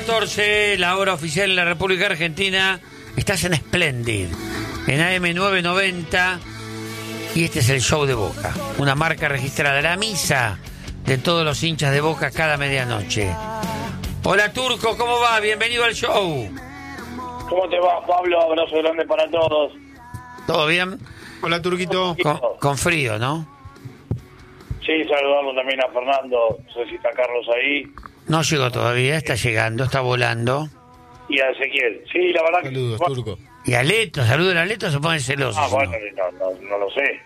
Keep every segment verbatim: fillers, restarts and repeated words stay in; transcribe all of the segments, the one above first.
catorce, la hora oficial en la República Argentina. Estás en Splendid, en A M novecientos noventa, y este es el show de Boca, una marca registrada, la misa de todos los hinchas de Boca cada medianoche. Hola Turco, ¿cómo va? Bienvenido al show. ¿Cómo te va, Pablo? Abrazo grande para todos. ¿Todo bien? Hola Turquito. Con, con frío, ¿no? Sí, saludarlo también a Fernando, no sé si está Carlos ahí. No llegó todavía, está llegando, está volando. Y a Ezequiel. Sí, la verdad Saludos, que... Turco. Y a Leto, saludos a Leto, se pone celoso. Ah, ¿no? bueno, no, no, no lo sé.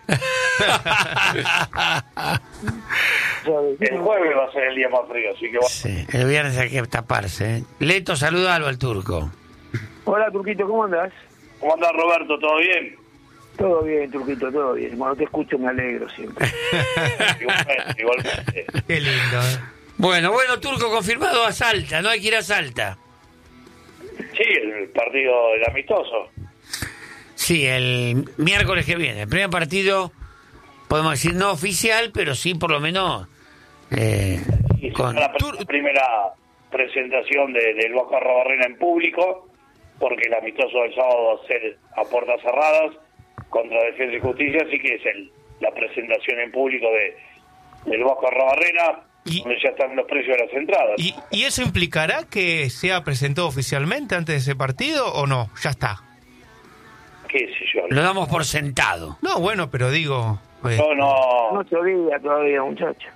El jueves va a ser el día más frío, así que bueno. Sí, el viernes hay que taparse, ¿eh? Leto, saludalo al Turco. Hola, Turquito, ¿cómo andás? ¿Cómo andás, Roberto? ¿Todo bien? Todo bien, Turquito, todo bien. Cuando te escucho me alegro siempre. Igualmente, igualmente. Qué lindo, ¿eh? Bueno, bueno, Turco, confirmado a Salta, no hay que ir a Salta. Sí, el partido, el amistoso. Sí, el miércoles que viene. El primer partido, podemos decir no oficial, pero sí por lo menos eh, Y con... la pr- primera presentación de, del Boca Arrobarrena en público, porque el amistoso del sábado va a ser a puertas cerradas contra Defensa y Justicia, así que es el, la presentación en público de del Boca Arrobarrena, Y- donde ya están los precios de las entradas. ¿Y, ¿Y eso implicará que sea presentado oficialmente antes de ese partido o no? Ya está. ¿Qué sé yo? Lo damos por sentado. No, bueno, pero digo... eh, No, no. No se olvida todavía, muchacho.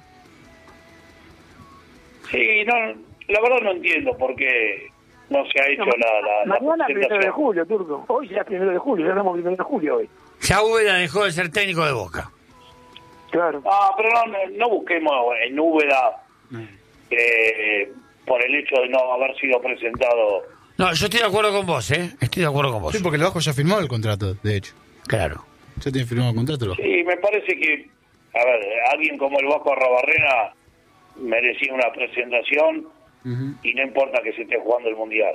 Sí, no, la verdad no entiendo por qué no se ha hecho No, la, la, la mañana primero de presentación. julio, Turco. Hoy ya es primero de julio, ya estamos primero de julio hoy. Ya Úbeda dejó de ser técnico de Boca. Claro. Ah, pero no, no, no busquemos en Úbeda eh, por el hecho de no haber sido presentado. No, yo estoy de acuerdo con vos, ¿eh? Estoy de acuerdo con vos. Sí, porque el Vasco ya firmó el contrato, de hecho. Claro. Ya tiene firmado el contrato el Vasco. Sí, me parece que, a ver, alguien como el Vasco Arrobarrena merecía una presentación Ujú. y no importa que se esté jugando el Mundial.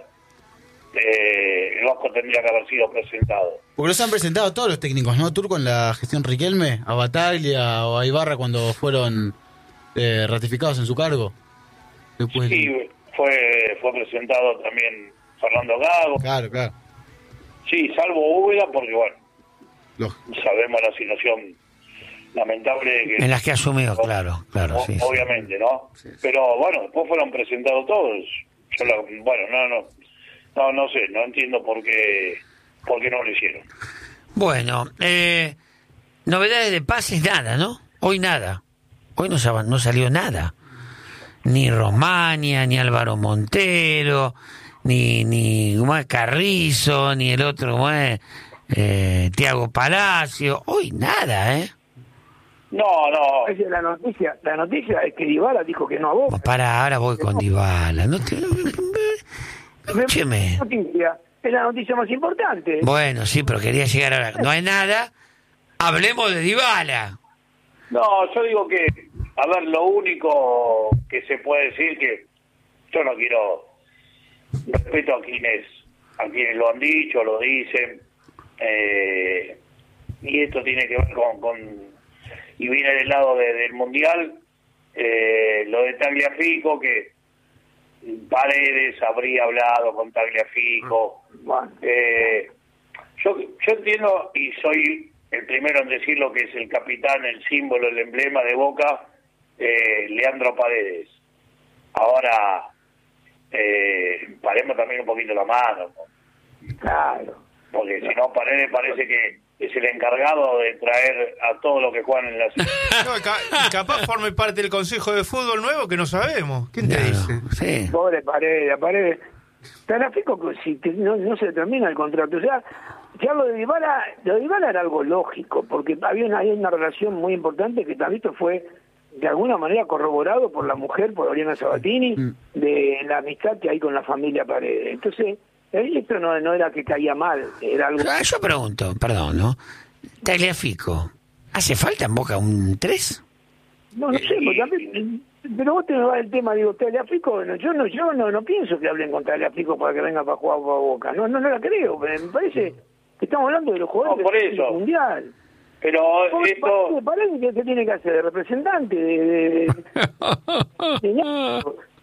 Eh, el Vasco tendría que haber sido presentado. Porque los han presentado todos los técnicos, ¿no? Turco en la gestión Riquelme, a Bataglia o a Ibarra cuando fueron eh, ratificados en su cargo. Después... Sí, fue fue presentado también Fernando Gago. Claro, claro. Sí, salvo Úbeda, porque bueno, Lógico. sabemos la situación lamentable de que... En las que asumió, claro, claro, O- sí, sí. obviamente, ¿no? Sí, sí. Pero bueno, después fueron presentados todos. Yo la- bueno, no, no, no, no sé, no entiendo por qué, por qué no lo hicieron. Bueno, eh, novedades de pases, nada, ¿no? Hoy nada. Hoy no, sab- no salió nada. Ni Romania, ni Álvaro Montero, ni, ni ¿cómo es? Carrizo, ni el otro, ¿cómo es? Eh, Tiago Palacio. Hoy nada, ¿eh? No, no, Esa es la noticia. La noticia es que Dybala dijo que no a Boca. Para, ahora voy con Dybala. No te... Escúcheme. La noticia es la noticia más importante. Bueno, sí, pero quería llegar ahora. No hay nada. Hablemos de Dybala. no, yo digo que, a ver, lo único que se puede decir que yo no quiero, respeto a quienes, a quienes lo han dicho, lo dicen, eh, y esto tiene que ver con, con y viene del lado de- del Mundial, eh, lo de Tagliafico, que Paredes habría hablado con Tagliafico. Bueno, Eh, yo, yo entiendo y soy el primero en decir lo que es el capitán, el símbolo, el emblema de Boca, eh, Leandro Paredes. Ahora, eh, paremos también un poquito la mano, ¿no? claro. Porque si no, Paredes parece que es el encargado de traer a todos los que juegan en la no, ca- y capaz forme parte del Consejo de Fútbol nuevo que no sabemos. ¿Quién te Claro, dice? sí. Pobre Paredes, Paredes. Tagliafico que si te- no, no se termina el contrato. O sea, ya lo de Dybala, lo de Dybala era algo lógico, porque había una, hay una relación muy importante que también fue de alguna manera corroborado por la mujer, por Oriana Sabatini, Mm. de la amistad que hay con la familia Paredes. Entonces, eh, esto no, no era que caía mal, era algo... Ah, yo pregunto, perdón, ¿no? Tagliafico, ¿hace falta en Boca un tres? No, no sé, porque también- pero vos te me vas del tema, digo, Tagliafico, no, yo no yo no, no pienso que hablen con Tagliafico para que venga para jugar para Boca, no no no la creo, me me parece que estamos hablando de los jugadores No, por del eso. Mundial. Pero Porque esto... Paredes, Paredes, ¿qué, qué tiene que hacer? De representante, de... de, de- de-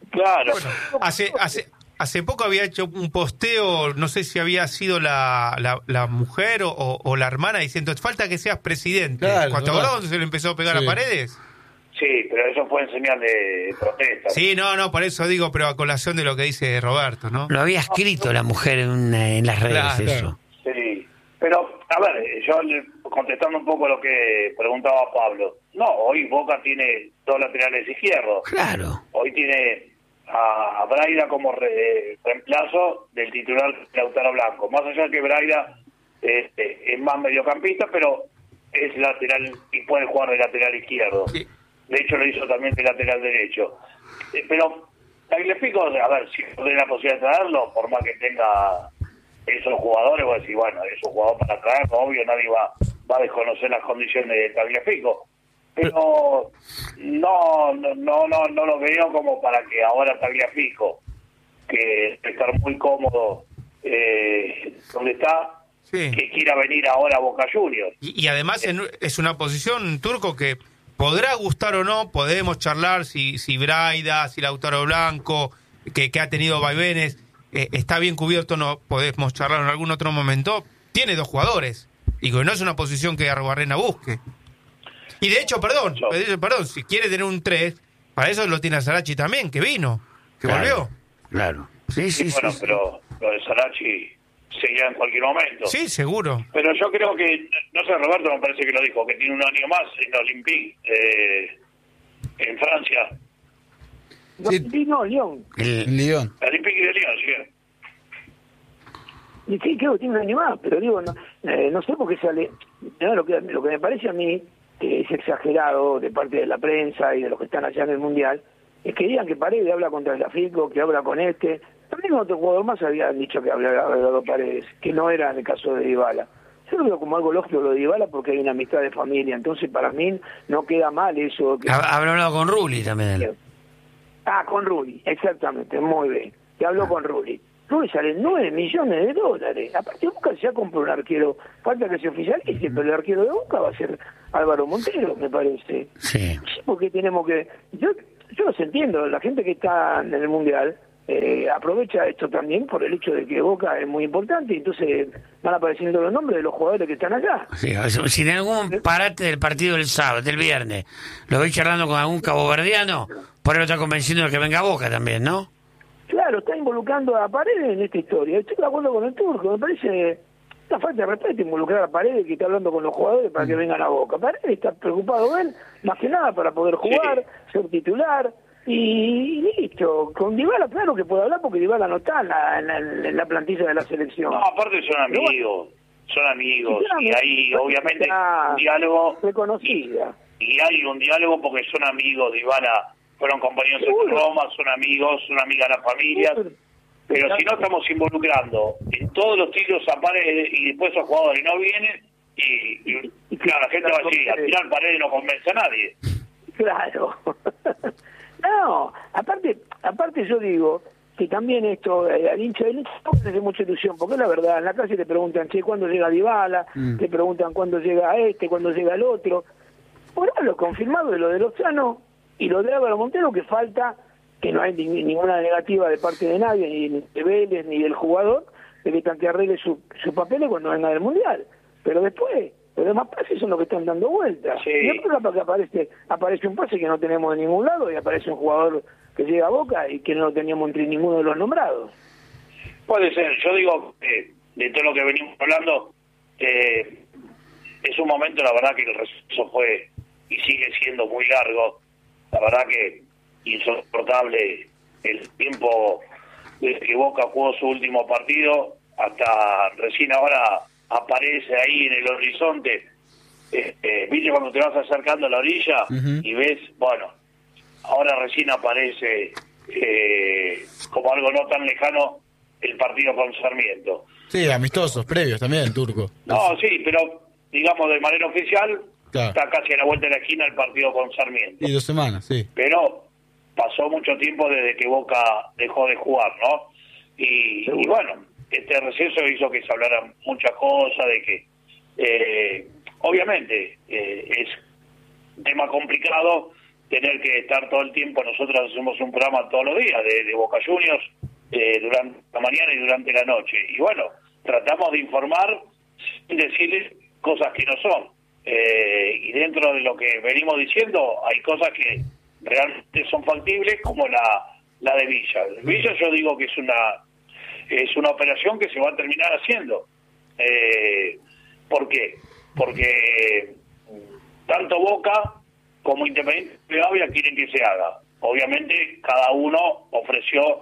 Claro. Bueno, hace, hace, hace poco había hecho un posteo, no sé si había sido la, la, la mujer o, o la hermana, diciendo, falta que seas presidente. Claro, ¿Cuánto claro. cuando se le empezó a pegar Sí. a Paredes? Sí, pero eso fue en señal de protesta. Sí, no, no, por eso digo, pero a colación de lo que dice Roberto, ¿no? Lo había escrito la mujer en, una- en las redes, Claro, eso. Sí, pero, a ver, yo le- contestando un poco lo que preguntaba Pablo, no, hoy Boca tiene dos laterales izquierdos, Claro. hoy tiene a, a Braida como re- reemplazo del titular Lautaro Blanco, más allá de que Braida este, es más mediocampista, pero es lateral y puede jugar de lateral izquierdo, Sí. de hecho lo hizo también de lateral derecho, Eh, pero Tagliafico, a ver, si tiene la posibilidad de traerlo, por más que tenga esos jugadores, voy a decir, bueno, es un jugador para traer, obvio, nadie va, va a desconocer las condiciones de Tagliafico, pero no, no, no, no, no lo veo como para que ahora Tagliafico, que estar muy cómodo eh, donde está, Sí. que quiera venir ahora a Boca Juniors. Y, y además en- es una posición, Turco, que podrá gustar o no, podemos charlar si, si Braida, si Lautaro Blanco, que, que ha tenido vaivenes, eh, está bien cubierto o no, podemos charlar en algún otro momento. Tiene dos jugadores, y que no es una posición que Arrubarrena busque. Y de hecho, perdón, Yo. de hecho, perdón, si quiere tener un tres, para eso lo tiene a Sarachi también, que vino, que Claro, volvió. Claro. Sí, sí, bueno, sí. pero lo de Sarachi seguirá en cualquier momento. Sí, seguro. Pero yo creo que, no sé, Roberto me parece que lo dijo, que tiene un año más en Olympique, eh, en Francia. Sí. Sí, no, León. El- En Lyon. Olympique de Lyon, sí. Y sí, creo que tiene un año más, pero digo, no, eh, no sé por qué sale. No, lo, que, lo que me parece a mí, que es exagerado de parte de la prensa y de los que están allá en el Mundial, es que digan que Paredes habla contra el Fico, que habla con este. También otro jugador más habían dicho que había hablado Paredes, que no era en el caso de Dybala. Yo lo veo como algo lógico lo de Dybala porque hay una amistad de familia, entonces para mí no queda mal eso. Que... ha- Habrá hablado con Rulli también. Ah, con Rulli, exactamente, muy bien. Que habló con Rulli. Rulli sale nueve millones de dólares. Aparte, Boca ya compró un arquero. Falta que se oficialice, pero el arquero de Boca va a ser Álvaro Montero, me parece. Sí. Sí, porque tenemos que... Yo, yo los entiendo, la gente que está en el Mundial eh, aprovecha esto también por el hecho de que Boca es muy importante y entonces van apareciendo los nombres de los jugadores que están allá. Sí, si si en algún parate del partido del sábado, del viernes, lo veis charlando con algún caboverdiano, por ahí lo está convenciendo de que venga a Boca también, ¿no? Claro, está involucrando a Paredes en esta historia. Estoy de acuerdo con el Turco, me parece una falta de respeto involucrar a Paredes que está hablando con los jugadores para que vengan a Boca. Paredes está preocupado él, más que nada para poder jugar, ser titular y listo. Con Dybala claro que puede hablar porque Dybala no está en la, en la, en la plantilla de la selección. No, aparte son Pero bueno. amigos, son amigos, Sí, y hay claro, obviamente está un diálogo, reconocida. y hay un diálogo porque son amigos, Dybala fueron compañeros en Seguro. Roma, son amigos, son amigas de las familias, pero si no estamos involucrando en todos los tiros a Paredes y después esos jugadores no vienen, y, y, y claro, la gente va a decir, al final Paredes no convence a nadie. Claro. No, aparte, aparte yo digo que también esto, eh, al hincha del hincha no le hace mucha ilusión, porque es la verdad, en la calle te preguntan, che, ¿cuándo llega Dybala? Mm. Te preguntan cuándo llega este, cuándo llega el otro. Por ahora lo confirmado de lo de Lozano y lo de Álvaro Montero, que falta, que no hay ni- ninguna negativa de parte de nadie, ni de Vélez, ni del jugador, de que tanto arregle su, su papeles cuando venga del Mundial. Pero después, los demás pases son los que están dando vueltas. Sí. Y después capaz que aparece, aparece un pase que no tenemos de ningún lado y aparece un jugador que llega a Boca y que no lo teníamos entre ninguno de los nombrados. Puede ser, yo digo, eh, de todo lo que venimos hablando, eh, es un momento, la verdad que el receso fue y sigue siendo muy largo, la verdad que insoportable el tiempo desde que Boca jugó su último partido hasta recién ahora aparece ahí en el horizonte, eh, eh, viste cuando te vas acercando a la orilla Ujú. y ves, bueno, ahora recién aparece eh, como algo no tan lejano el partido con Sarmiento. Sí, amistosos, previos también, Turco. No, sí, pero digamos de manera oficial Claro. está casi a la vuelta de la esquina el partido con Sarmiento. Y dos semanas, sí. Pero pasó mucho tiempo desde que Boca dejó de jugar, ¿no? Y, y bueno, este receso hizo que se hablara muchas cosas, de que eh, obviamente eh, es un tema complicado, tener que estar todo el tiempo. Nosotros hacemos un programa todos los días de, de Boca Juniors, eh, durante la mañana y durante la noche. Y bueno, tratamos de informar sin decir cosas que no son. Eh, y dentro de lo que venimos diciendo, hay cosas que realmente son factibles, como la, la de Villa. Villa yo digo que es una, es una operación que se va a terminar haciendo. Eh, ¿Por qué? Porque tanto Boca como Independiente Rivadavia quieren que se haga. Obviamente cada uno ofreció,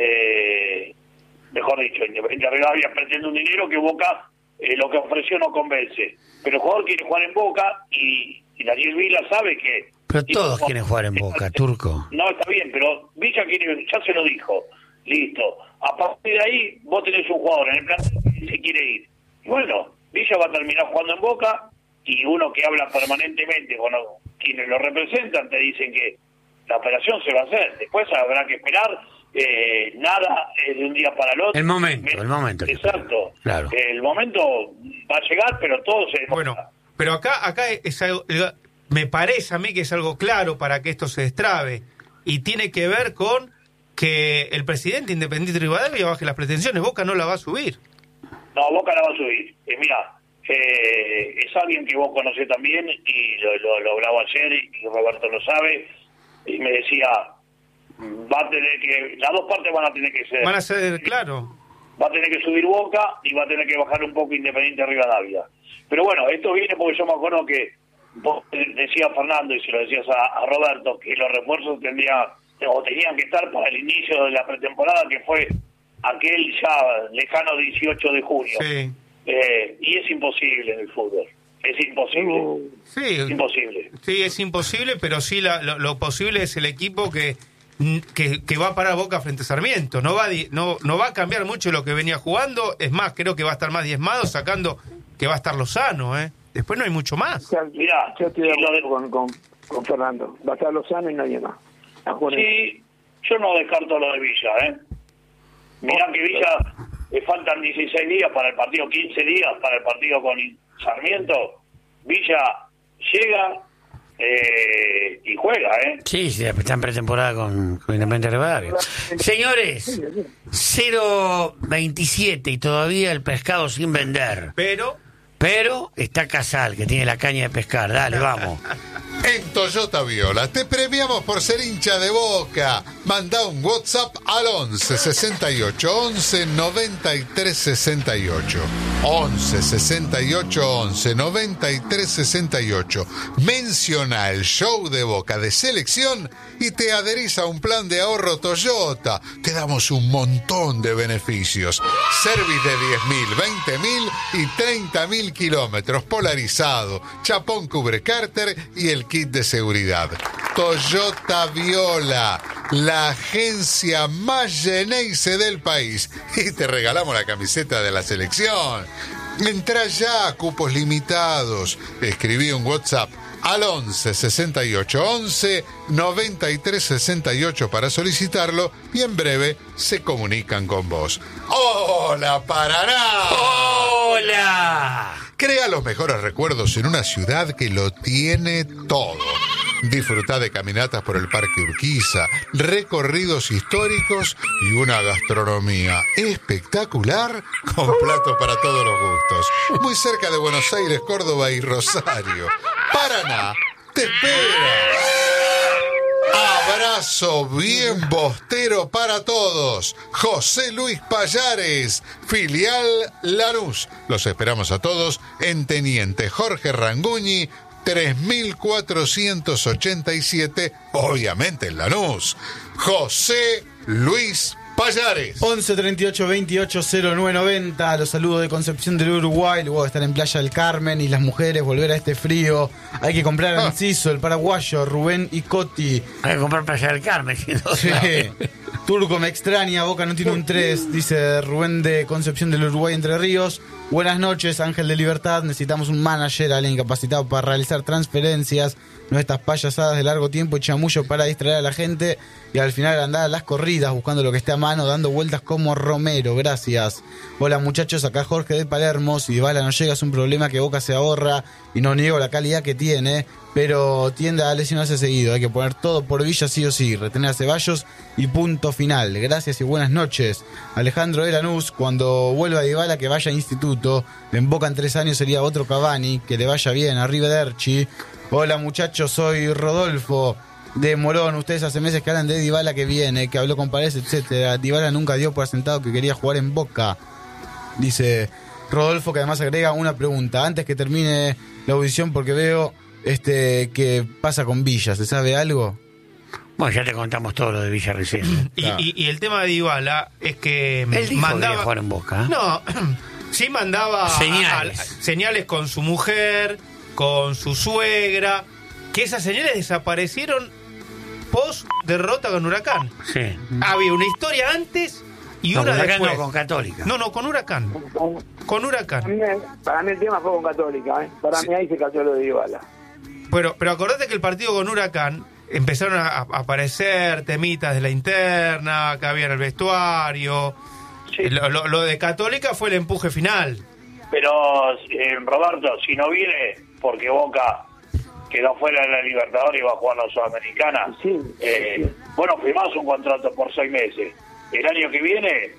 eh, mejor dicho, Independiente Rivadavia pretende un dinero que Boca, eh, lo que ofreció no convence. Pero el jugador quiere jugar en Boca y, y Daniel Vila sabe que... Pero todos quieren jugar en Boca, Turco. No, está bien, pero Villa quiere, ya se lo dijo. Listo. A partir de ahí, vos tenés un jugador en el plantel que se quiere ir. Y bueno, Villa va a terminar jugando en Boca, y uno que habla permanentemente con los, quienes lo representan te dicen que la operación se va a hacer. Después habrá que esperar. Eh, nada es de un día para el otro. El momento, el momento. Exacto. Claro. El momento va a llegar, pero todo se... Bueno, pero acá, acá es algo, me parece a mí que es algo claro para que esto se destrabe, y tiene que ver con que el presidente Independiente Rivadavia baje las pretensiones. Boca no la va a subir. No, Boca la va a subir. Eh, mira, eh, es alguien que vos conocés también, y lo, lo, lo hablaba ayer, y Roberto lo sabe, y me decía, va a tener que, las dos partes van a tener que ser... Van a ser, claro. Va a tener que subir Boca y va a tener que bajar un poco Independiente Rivadavia. Pero bueno, esto viene porque yo me acuerdo que vos decías, Fernando, y se lo decías a, a Roberto, que los refuerzos tendrían, o tenían que estar para el inicio de la pretemporada, que fue aquel ya lejano dieciocho de junio. Sí. Eh, y es imposible en el fútbol. Es imposible. Sí, es imposible. Sí, es imposible, pero sí la, lo, lo posible es el equipo que, que, que va a parar Boca frente a Sarmiento. No va, a, no, no va a cambiar mucho lo que venía jugando. Es más, creo que va a estar más diezmado, sacando que va a estar Lozano, ¿eh? Después no hay mucho más. Mirá, yo estoy de acuerdo con, con, con Fernando. Va a estar Lozano y nadie más. Sí, yo no descarto lo de Villa, ¿eh? Mirá que Villa, le faltan dieciséis días para el partido, quince días para el partido con Sarmiento. Villa llega eh, y juega, ¿eh? Sí, sí, está en pretemporada con, con Independiente Rivadavia. Señores, cero veintisiete y todavía el pescado sin vender. Pero... Pero está Casal, que tiene la caña de pescar. Dale, vamos. En Toyota Viola te premiamos por ser hincha de Boca. Manda un WhatsApp al once sesenta y ocho once noventa y tres sesenta y ocho. once sesenta y ocho once noventa y tres sesenta y ocho. Menciona el show de Boca de selección y te adherís a un plan de ahorro Toyota. Te damos un montón de beneficios. Service de diez mil, veinte mil y treinta mil kilómetros, polarizado, chapón cubre cárter y el kit de seguridad. Toyota Viola, la agencia más Geneise del país. Y te regalamos la camiseta de la selección. Entrá ya, cupos limitados. Escribí un WhatsApp al once sesenta y ocho once noventa y tres sesenta y ocho para solicitarlo, y en breve se comunican con vos. ¡Hola, Paraná! ¡Hola! Crea los mejores recuerdos en una ciudad que lo tiene todo. Disfrutá de caminatas por el Parque Urquiza, recorridos históricos y una gastronomía espectacular con platos para todos los gustos. Muy cerca de Buenos Aires, Córdoba y Rosario. Paraná te espera. Abrazo bien bostero para todos. José Luis Payares, filial Lanús. Los esperamos a todos en Teniente Jorge Ranguñi, tres mil cuatrocientos ochenta y siete, obviamente en Lanús. José Luis Payares. once treinta y ocho veintiocho cero nueve noventa. Los saludos de Concepción del Uruguay. Luego de estar en Playa del Carmen y las mujeres volver a este frío. Hay que comprar a Enciso, el paraguayo, Rubén y Coti. Hay que comprar Playa del Carmen. Si no, sí. Turco me extraña, Boca no tiene un tres, dice Rubén de Concepción del Uruguay, Entre Ríos. Buenas noches, Ángel de Libertad. Necesitamos un manager, alguien capacitado para realizar transferencias, no estas payasadas de largo tiempo y chamullo para distraer a la gente y al final andar a las corridas buscando lo que esté a mano, dando vueltas como Romero. Gracias. Hola muchachos, acá Jorge de Palermo. Si Dybala no llega es un problema que Boca se ahorra y no niego la calidad que tiene, pero tiende a lesionarse seguido. Hay que poner todo por Villa sí o sí, retener a Ceballos y punto final. Gracias y buenas noches. Alejandro de Lanús, cuando vuelva a Dybala que vaya a instituto. En Boca en tres años sería otro Cavani, que le vaya bien. Arrivederci. Hola muchachos, soy Rodolfo de Morón. Ustedes hace meses que hablan de Dybala que viene, que habló con Paredes, etcétera. Dybala nunca dio por sentado que quería jugar en Boca, dice Rodolfo, que además agrega una pregunta antes que termine la audición, porque veo este que pasa con Villa. ¿Se sabe algo? Bueno, ya te contamos todo lo de Villa recién. y, y, y el tema de Dybala es que Él dijo mandaba que quería jugar en Boca, ¿eh? No, sí mandaba señales. A, a, señales con su mujer, con su suegra, que esas señales desaparecieron post derrota con Huracán. Sí. Había una historia antes y No, una con Huracán después. no, con Católica. No, no, con Huracán. Con Huracán. Para mí, para mí el tema fue con Católica, ¿eh? Para Sí. mí ahí se cayó lo de Dybala. Pero, pero acordate que el partido con Huracán empezaron a, a aparecer temitas de la interna, que había en el vestuario. Sí. Lo, lo- lo de Católica fue el empuje final. Pero, eh, Roberto, si no viene porque Boca quedó fuera de la Libertadores y va a jugar la Sudamericana, Sí, eh, sí. bueno, firmás un contrato por seis meses. El año que viene,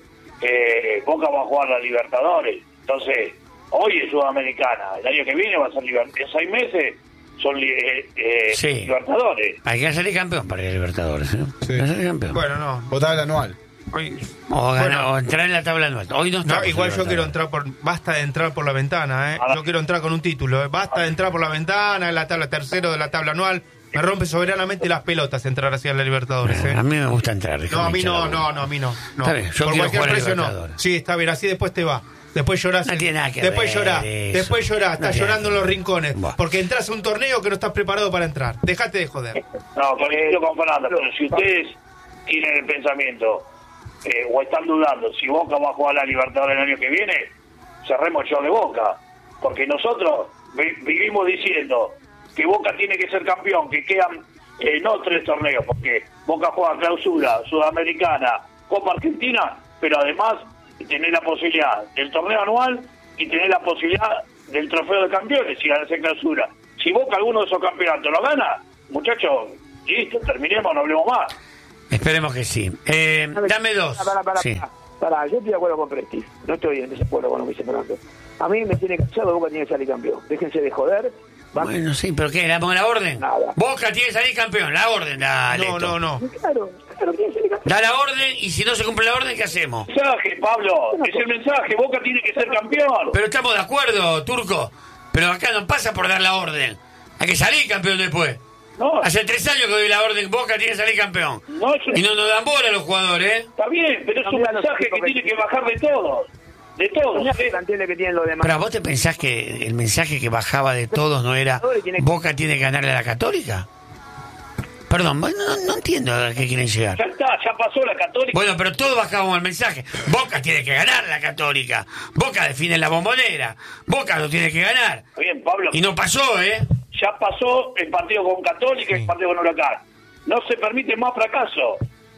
eh, Boca va a jugar la Libertadores. Entonces, hoy es Sudamericana, el año que viene va a ser Libertadores. En seis meses son li- eh, eh, Sí. Libertadores. Hay que salir campeón para ir a Libertadores, ¿eh? Sí. Hay que salir campeón. Bueno, no. O tabla anual. Hoy, O, ganar- bueno. o entrar en la tabla anual. Hoy no No, estamos igual en yo quiero Libertadores. entrar por... Basta de entrar por la ventana, ¿eh? A ver. Yo quiero entrar con un título, ¿eh? Basta de entrar por la ventana, en la tabla tercero de la tabla anual. Me rompe soberanamente las pelotas entrar así a la Libertadores, ¿eh? A mí me gusta entrar. No, déjame a mí hinchar no, la no, bola. no, a mí no. no. Está bien, yo por quiero cualquier jugar a precio no. Libertadores. Sí, está bien, así después te va. Después llorás. No tiene nada que después ver llorás. eso. Después llorás. No Estás tiene llorando en que los ver. rincones. Buah. Porque entras a un torneo que no estás preparado para entrar. Déjate de joder. No, coincido con Fernando, pero si ustedes tienen el pensamiento eh, o están dudando si Boca va a jugar la Libertadores el año que viene, cerremos el show de Boca. Porque nosotros vi- vivimos diciendo que Boca tiene que ser campeón, que quedan eh, no tres torneos, porque Boca juega clausura, Sudamericana, Copa Argentina, pero además tener la posibilidad del torneo anual y tener la posibilidad del trofeo de campeones si ganas en clausura. Si Boca alguno de esos campeonatos lo gana, muchachos, listo, terminemos, no hablemos más. Esperemos que sí. Eh, dame dos. Pará, pará, Sí. pará, pará. Yo estoy de acuerdo con Prestis. No estoy en desacuerdo con lo que dice Fernando. A mí me tiene cansado, Boca tiene que salir campeón. Déjense de joder. Van- Bueno, sí, pero ¿qué? ¿La, la orden? Nada. Boca tiene que salir campeón. La orden, dale. No, no, no. Claro, claro, tiene que salir campeón. Da la orden y si no se cumple la orden, ¿qué hacemos? Mensaje, Pablo, es el mensaje, Boca tiene que ser campeón. Pero estamos de acuerdo, Turco. Pero acá no pasa por dar la orden. Hay que salir campeón después. No, Hace tres años que doy la orden, Boca tiene que salir campeón. no es un- Y no nos dan bola a los jugadores, ¿eh? está bien, pero es un Cambian los mensaje equipos que que tiene que tienen. bajar de todos, de todos. Mirá ¿sí? los planteles que tienen los demás. Pero vos te pensás que el mensaje que bajaba de todos no era Boca tiene que ganarle a la Católica. Perdón, no, no entiendo a qué quieren llegar. Ya está, ya pasó la Católica. Bueno, pero todos bajábamos el mensaje. Boca tiene que ganar a la Católica. Boca define la bombonera. Boca lo tiene que ganar. Está bien, Pablo, Y no pasó, ¿eh? ya pasó el partido con Católica y el partido con Huracán. No se permite más fracaso.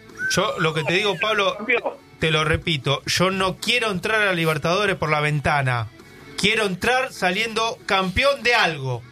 Yo lo que te digo, Pablo, Campeón. te lo repito. Yo no quiero entrar a la Libertadores por la ventana. Quiero entrar saliendo campeón de algo.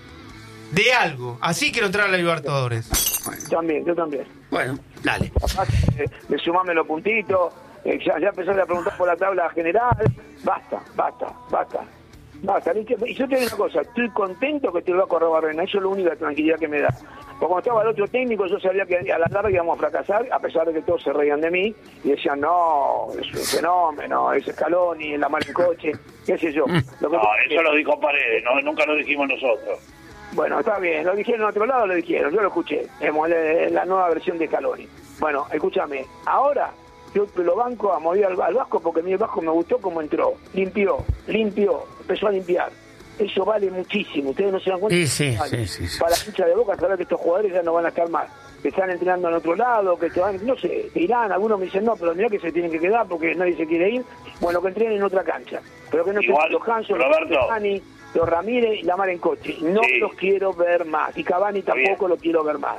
De algo. Así quiero entrar a la Libertadores. También, yo también. Bueno, dale. Capaz de, de sumarme los puntitos, eh, ya, ya empezar a preguntar por la tabla general. Basta, basta, basta. Basta. Y yo te digo una cosa, estoy contento que te lo va a correr Barrena, eso es la única tranquilidad que me da. Porque cuando estaba el otro técnico, yo sabía que a la larga íbamos a fracasar, a pesar de que todos se reían de mí y decían, no, es un fenómeno, es Scaloni, en la mala en coche, qué sé yo. Lo que No, eso lo dijo Paredes, no, nunca lo dijimos nosotros. Bueno, está bien, lo dijeron en otro lado, lo dijeron, yo lo escuché, hemos la, la nueva versión de Scaloni. Bueno, escúchame, ahora yo lo banco a mover al, al Vasco porque a mí el Vasco me gustó como entró, limpió, limpió, empezó a limpiar. Eso vale muchísimo, ustedes no se dan cuenta. Sí, sí, Vale. sí, sí, sí. Para la hincha de Boca, saber que estos jugadores ya no van a estar más, que están entrenando en otro lado, que te van, no sé, te irán, algunos me dicen no, pero mira que se tienen que quedar porque nadie se quiere ir, bueno, que entrenen en otra cancha, pero que no Igual, sean los Hanson, los Roberto. Cavani, los Ramírez y la mar en coche, no Sí. los quiero ver más, y Cavani Está bien. tampoco lo quiero ver más.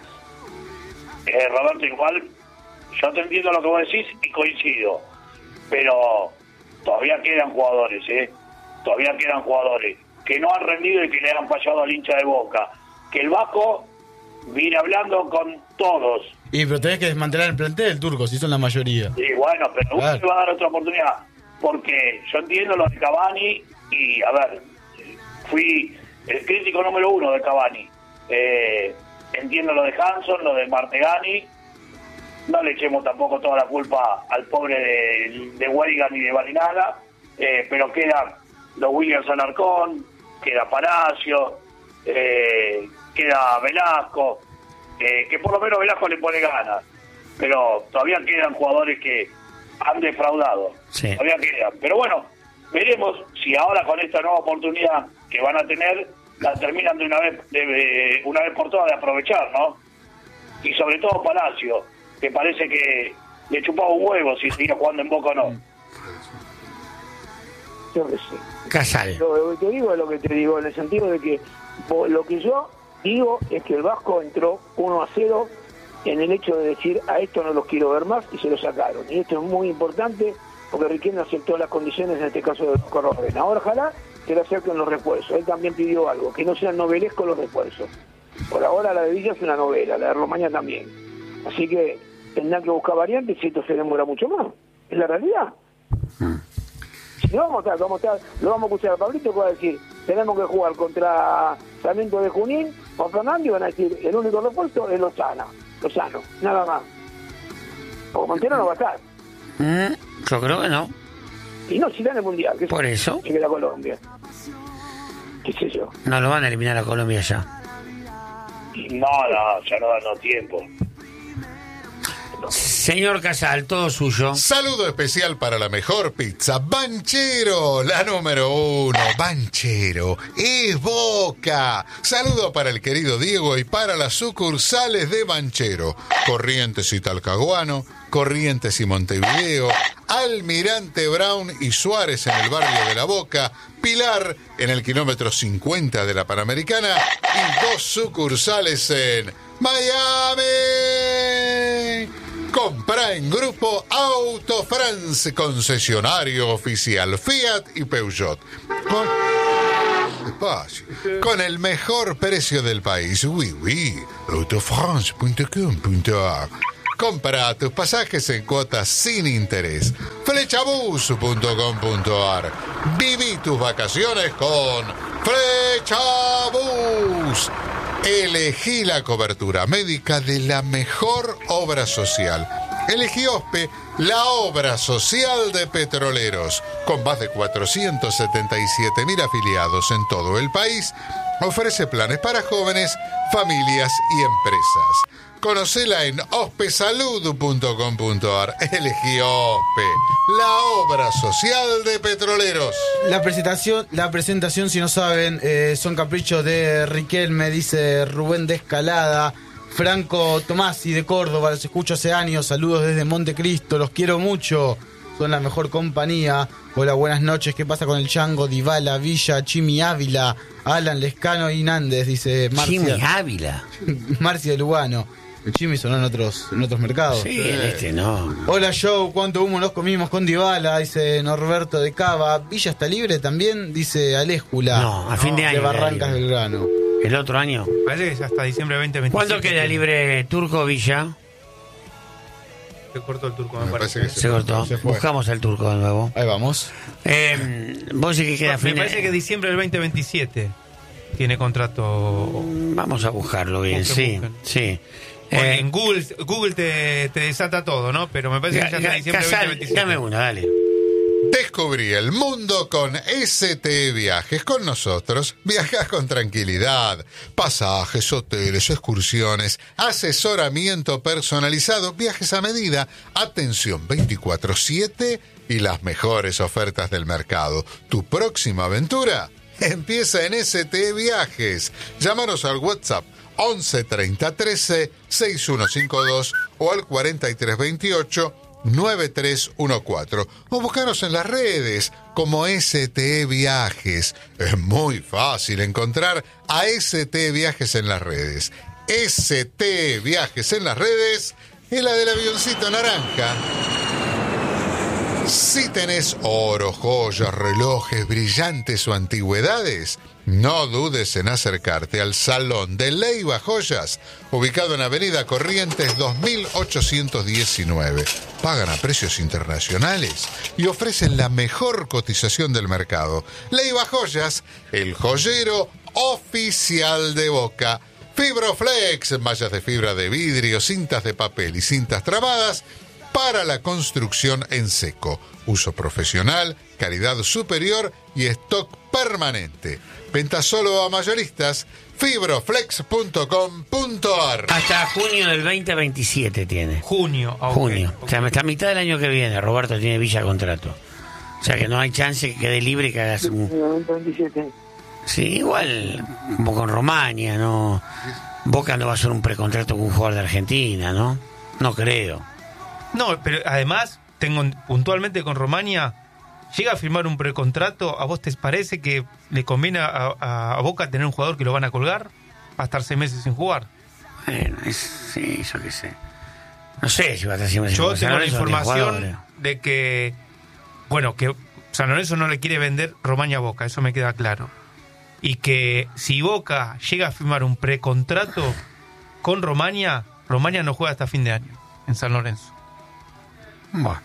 Eh, Roberto, igual, yo te entiendo lo que vos decís y coincido, pero todavía quedan jugadores, ¿eh? Todavía quedan jugadores que no han rendido y que le han fallado al hincha de Boca. que el Vasco viene hablando con todos. Y pero tenés que desmantelar el plantel, Turco, si son la mayoría. Y bueno, pero uno Claro. le va a dar otra oportunidad. Porque yo entiendo lo de Cavani y, a ver, fui el crítico número uno de Cavani. Eh, entiendo lo de Hanson, lo de Martegani. No le echemos tampoco toda la culpa al pobre de, de Weigan y de Barinaga. Eh, pero quedan los Williams Alarcón, queda Palacio, eh, queda Velasco, eh, que por lo menos Velasco le pone ganas, pero todavía quedan jugadores que han defraudado, Sí. todavía quedan, pero bueno, veremos si ahora con esta nueva oportunidad que van a tener, la terminan de una vez de, de una vez por todas de aprovechar, ¿no? Y sobre todo Palacio, que parece que le chupaba un huevo si seguía jugando en Boca o no. Yo qué sé. Casal. Lo que te digo es lo que te digo, en el sentido de que bo- lo que yo digo es que el Vasco entró uno a cero en el hecho de decir a esto no los quiero ver más y se lo sacaron. Y esto es muy importante porque Riquelme aceptó las condiciones en este caso de Vasco Roldán. Ahora ojalá que lo acerquen los refuerzos. Él también pidió algo, que no sean novelescos los refuerzos. Por ahora la de Villa es una novela, la de Romaña también. Así que tendrán que buscar variantes y esto se demora mucho más. Es la realidad. Si no vamos a estar, vamos a estar, lo vamos a escuchar a Pablito que va a decir, tenemos que jugar contra Sarmiento de Junín o Fernando y van a decir, el único refuerzo es Lozano, Lozano, nada más. Porque Montero no va a estar. Mm, yo creo que no. Y no, si está en el Mundial, que Por eso. que la Colombia. ¿Qué sé yo? No lo van a eliminar a Colombia ya. No, no, ya no da tiempo. Señor Casal, todo suyo. Saludo especial para la mejor pizza, Banchero, la número uno, Banchero, es Boca. Saludo para el querido Diego y para las sucursales de Banchero, Corrientes y Talcahuano, Corrientes y Montevideo, Almirante Brown y Suárez en el barrio de La Boca, Pilar en el kilómetro cincuenta de la Panamericana y dos sucursales en Miami. Compra en Grupo Auto France, concesionario oficial Fiat y Peugeot. Con, despacio, con el mejor precio del país. Oui, oui. autofrance punto com punto a r. Compra tus pasajes en cuotas sin interés. flechabus punto com punto a r. Viví tus vacaciones con Flechabus. Elegí la cobertura médica de la mejor obra social. Elegí OSPE, la obra social de petroleros. Con más de cuatrocientos setenta y siete mil afiliados en todo el país, ofrece planes para jóvenes, familias y empresas. Conocela en ospesalud punto com punto a r. Elegí OSPE, la obra social de petroleros. La presentación, la presentación, si no saben, eh, son caprichos de Riquelme, dice Rubén de Escalada. Franco Tomasi de Córdoba, los escucho hace años, saludos desde Montecristo, los quiero mucho, son la mejor compañía. Hola, buenas noches, ¿qué pasa con el Chango, Dybala, Villa, Chimi Ávila, Alan Lescano y Nández? Dice Chimi Marcia. Ávila. Marcia de Lugano. El Chimi sonó en otros, en otros mercados. Sí, en este no. Hola Joe, cuánto humo nos comimos con Dybala, dice Norberto de Cava. Villa está libre también, dice Aléjula. No, a fin de año. De Barrancas libre. Belgrano. El otro año. Parece que es hasta diciembre veinte veintisiete. ¿Cuándo queda libre Turco Villa? Se cortó el Turco, me, Me parece. parece que Se cortó. se fue. Buscamos al Turco de nuevo. Ahí vamos. Eh, vos decís que queda Me fin de- parece que diciembre del veinte veintisiete tiene contrato. Vamos a buscarlo bien, Busquen, sí, busquen. sí. Porque Eh, en Google, Google te, te desata todo, ¿no? Pero me parece que ya hasta Ga- diciembre del Casal, veinte veintisiete. dame uno, dale. Descubrí el mundo con S T Viajes. Con nosotros viajas con tranquilidad. Pasajes, hoteles, excursiones, asesoramiento personalizado, viajes a medida, atención veinticuatro siete y las mejores ofertas del mercado. ¿Tu próxima aventura? Empieza en S T Viajes. Llámanos al WhatsApp once treinta trece sesenta y uno cincuenta y dos o al cuarenta y tres veintiocho nueve tres uno cuatro o buscaros en las redes como S T Viajes. Es muy fácil encontrar a S T Viajes en las redes. S T Viajes en las redes es la del avioncito naranja. Si tenés oro, joyas, relojes, brillantes o antigüedades, no dudes en acercarte al Salón de Leiva Joyas, ubicado en Avenida Corrientes dos mil ochocientos diecinueve. Pagan a precios internacionales y ofrecen la mejor cotización del mercado. Leiva Joyas, el joyero oficial de Boca. Fibroflex, mallas de fibra de vidrio, cintas de papel y cintas trabadas para la construcción en seco. Uso profesional, calidad superior y stock permanente. Venta solo a mayoristas. Fibroflex punto com punto a r. Hasta junio del veinte veintisiete tiene. Junio. Okay. Junio. O sea, hasta mitad del año que viene, Roberto tiene Villa contrato. O sea que no hay chance que quede libre y que hagas un... veintisiete. Sí, igual, como con Romaña, ¿no? Boca no va a hacer un precontrato con un jugador de Argentina, ¿no? No creo. No, pero además, tengo puntualmente con Romaña, llega a firmar un precontrato, ¿a vos te parece que le conviene a, a, a Boca tener un jugador que lo van a colgar? ¿Va a estar seis meses sin jugar? Bueno, es, sí, yo qué sé. No sé si va a estar seis meses sin Yo jugar. tengo la información jugadores. de que, bueno, que San Lorenzo no le quiere vender Romaña a Boca, eso me queda claro. Y que si Boca llega a firmar un precontrato con Romaña, Romaña no juega hasta fin de año en San Lorenzo. Bueno.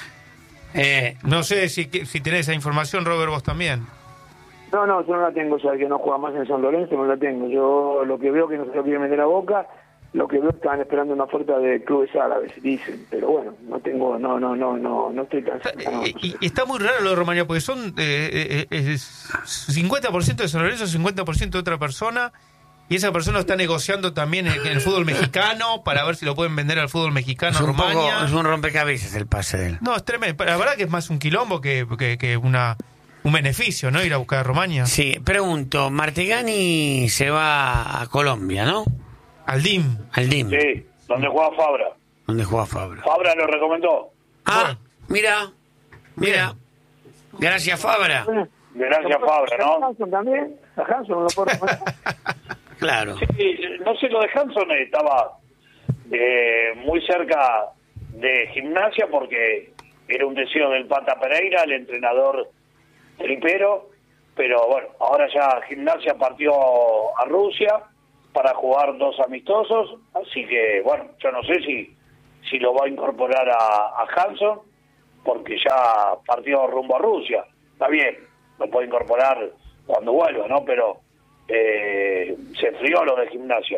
Eh, No sé si, si tenés esa información, Robert, vos también. No, no, yo no la tengo, o sea, que no juega más en San Lorenzo, no la tengo. Yo lo que veo que no se lo quiere vender a Boca, lo que veo que estaban esperando una oferta de clubes árabes, dicen. Pero bueno, no tengo, no, no, no, no, no estoy tan... Está, no, no y, sé. y está muy raro lo de Romaña, porque son eh, eh, es cincuenta por ciento de San Lorenzo, cincuenta por ciento de otra persona, y esa persona está negociando también en, en el fútbol mexicano para ver si lo pueden vender al fútbol mexicano es, un Romaña. poco, es un rompecabezas el pase de él. No, es tremendo. La verdad que es más un quilombo que, que, que una un beneficio, ¿no? Ir a buscar a Romaña. Sí, pregunto, Martegani se va a Colombia, ¿no? Al D I M. Al D I M, Sí, donde juega Fabra. donde juega Fabra. Fabra lo recomendó. Ah, Bueno. mira, mira. Gracias, Fabra. Bueno, Gracias, Fabra, ¿A ¿no? Hanson también? ¿A Hanson no lo puedo recomendar? Claro. Sí, no sé, lo de Hanson estaba eh, muy cerca de Gimnasia porque era un deseo del Pata Pereira, el entrenador tripero, pero bueno, ahora ya Gimnasia partió a Rusia para jugar dos amistosos, así que bueno, yo no sé si si lo va a incorporar a, a Hanson, porque ya partió rumbo a Rusia. Está bien, lo puede incorporar cuando vuelva, ¿no? Pero eh, se enfrió lo de Gimnasia.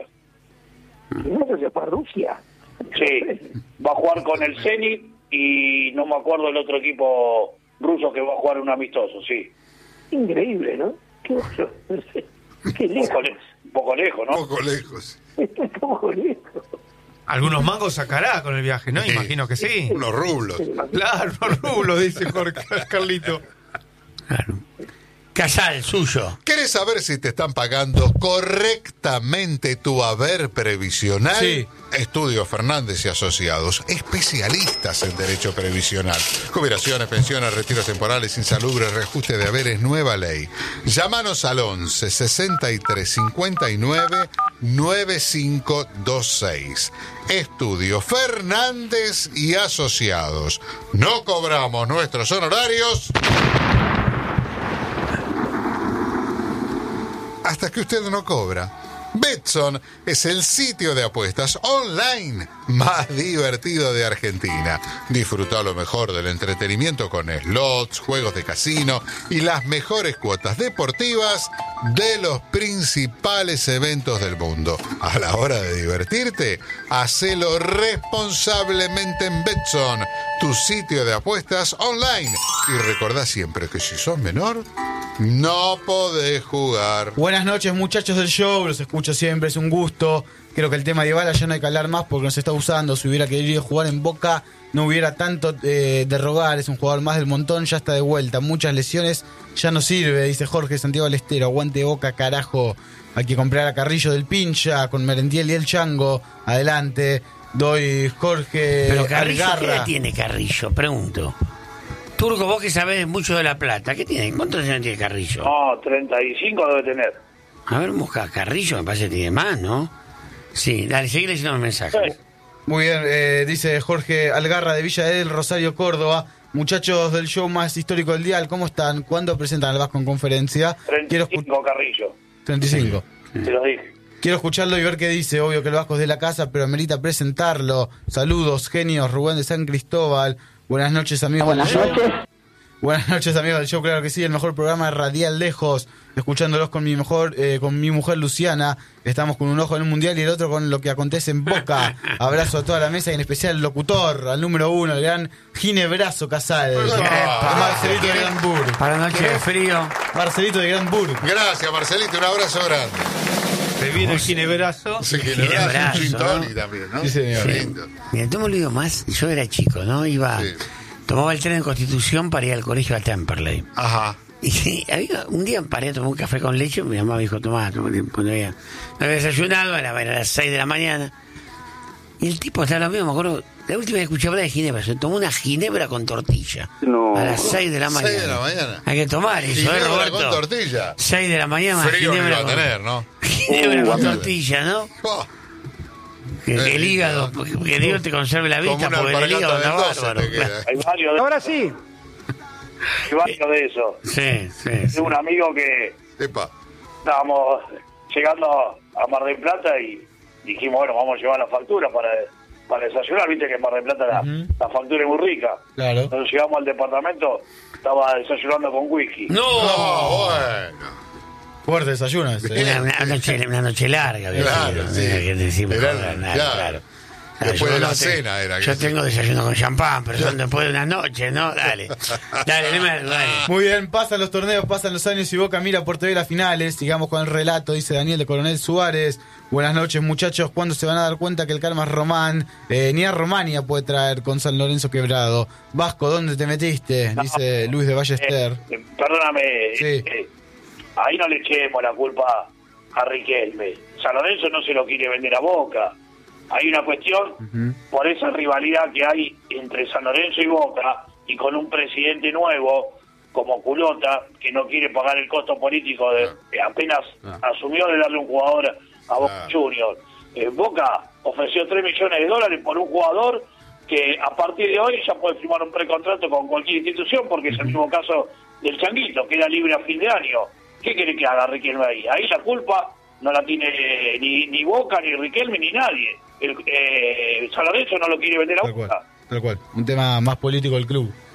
¿No se fue a Rusia? Sí, va a jugar con el Zenit y no me acuerdo el otro equipo ruso que va a jugar un amistoso, sí. Increíble, ¿no? Qué, no sé, qué Un lejos. poco, le- un poco lejos, Un ¿no? poco lejos. Está un poco lejos. Algunos mangos sacará con el viaje, ¿no? Sí. Imagino que sí. Unos rublos. Claro, rublo, dice Jorge Carlito. Claro. Casal, suyo. ¿Querés saber si te están pagando correctamente tu haber previsional? Sí. Estudio Fernández y Asociados, especialistas en derecho previsional. Jubilaciones, pensiones, retiros temporales, insalubres, reajuste de haberes, nueva ley. Llámanos al once sesenta y tres cincuenta y nueve noventa y cinco veintiséis. Estudio Fernández y Asociados. No cobramos nuestros honorarios hasta que usted no cobra. Betson es el sitio de apuestas online más divertido de Argentina. Disfruta lo mejor del entretenimiento con slots, juegos de casino y las mejores cuotas deportivas de los principales eventos del mundo. A la hora de divertirte, hacelo responsablemente en Betson, tu sitio de apuestas online. Y recordá siempre que si sos menor, no podés jugar. Buenas noches, muchachos del show, los escucho siempre, es un gusto. Creo que el tema de Dybala ya no hay que hablar más porque no se está usando. Si hubiera querido jugar en Boca, no hubiera tanto eh, de rogar. Es un jugador más del montón, ya está de vuelta. Muchas lesiones, ya no sirve, dice Jorge Santiago Lestero. Aguante Boca, carajo. Hay que comprar a Carrillo del Pincha con Merentiel y el Chango. Adelante. Doy Jorge Pero Carrillo, ¿qué Algarra. edad tiene Carrillo? Pregunto. Turco, vos que sabés mucho de La Plata, ¿qué tiene? ¿Cuántos años tiene Carrillo? No, treinta y cinco debe tener. A ver, busca Carrillo, me parece que tiene más, ¿no? Sí, dale, seguí leyendo los mensajes. Sí. Muy bien, eh, dice Jorge Algarra de Villa del Rosario, Córdoba. Muchachos del show más histórico del Dial, ¿cómo están? ¿Cuándo presentan al Vasco en conferencia? treinta y cinco, Carrillo. treinta y cinco. Te lo dije. Quiero escucharlo y ver qué dice. Obvio que el Vasco es de la casa, pero amerita presentarlo. Saludos, genios. Rubén de San Cristóbal. Buenas noches, amigos. Buenas del show. noches. Buenas noches, amigos del show. Claro que sí, el mejor programa radial lejos. Escuchándolos con mi mejor, eh, con mi mujer Luciana. Estamos con un ojo en el mundial y el otro con lo que acontece en Boca. Abrazo a toda la mesa y en especial al locutor, al número uno, el gran Ginebrazo Casal. Ah, Marcelito de Gran Bur. Para noche de frío. Marcelito de Gran Bur. Gracias, Marcelito, un abrazo grande. Se viene el gineberazo. Sí, que Ginebrazo, le das un gin ¿no? tonic también, ¿no? Sí, señor. Qué lindo. Mira, tú me olvido más. Yo era chico, ¿no? Iba, Sí. tomaba el tren en Constitución para ir al colegio a Temperley. Ajá. Y sí, había, un día paré a tomar un café con leche. Mi mamá me dijo, tomá, tomá, no había, no había desayunado, era, era las seis de la mañana. Y el tipo estaba lo mismo, me acuerdo. La última vez que escuché hablar de ginebra, se tomó una ginebra con tortilla. No. A las seis de la mañana. seis de la mañana. Hay que tomar eso, ¿eh, Ginebra Roberto? con tortilla. seis de la mañana, Frío no ginebra iba a con, tener, ¿no? ginebra Uh, con guau. tortilla, ¿no? Oh, Que, Qué que el lindo, hígado, ¿no? que el hígado te conserve la como vista, una porque el alpargata hígado del está doce bárbaro. te queda. Hay varios de, Ahora sí. hay varios de eso. Sí, sí, sí. Tengo un amigo que Epa. estábamos llegando a Mar del Plata y dijimos, bueno, vamos a llevar la factura para, para desayunar. Viste que en Mar del Plata la, Ujú. la factura es muy rica. Claro. Entonces llegamos al departamento, estaba desayunando con whisky. No, No, bueno. Fuerte desayuno ese. Una, una noche, una noche larga, había Claro, sido, sí. no era que decimos, Era- joder, nada, claro. claro. Después yo de la no te- cena era que Yo sí. tengo desayuno con champán, pero son después de una noche, ¿no? Dale. Dale, dime, dale. Muy bien, pasan los torneos, pasan los años y Boca mira por T V las finales. Sigamos con el relato, dice Daniel de Coronel Suárez. Buenas noches, muchachos. ¿Cuándo se van a dar cuenta que el karma es Román? Eh, ni a Romania puede traer con San Lorenzo quebrado. Vasco, ¿dónde te metiste? Dice Luis de Ballester. Eh, eh, perdóname, Sí. eh, ahí no le echemos la culpa a Riquelme. San Lorenzo no se lo quiere vender a Boca. Hay una cuestión Ujú. por esa rivalidad que hay entre San Lorenzo y Boca, y con un presidente nuevo como Culota, que no quiere pagar el costo político de que apenas Ah. asumió de darle un jugador a Boca Ah. Juniors. Eh, Boca ofreció tres millones de dólares por un jugador que a partir de hoy ya puede firmar un precontrato con cualquier institución, porque es el mismo caso del Changuito, queda libre a fin de año. ¿Qué quiere que haga Riquelme ahí? Ahí la culpa no la tiene eh, ni, ni Boca, ni Riquelme, ni nadie. El, eh, San Lorenzo no lo quiere vender a Tal cual, Boca. tal cual. Un tema más político del club.